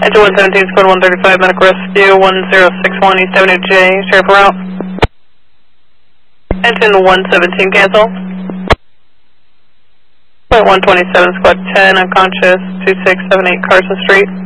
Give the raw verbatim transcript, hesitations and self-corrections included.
Engine one seventeen, squad one thirty-five, medical rescue, one zero six one, East Avenue J, sheriff route. Engine one seventeen, cancel. Point one twenty-seven, squad ten, unconscious, two six seven eight Carson Street.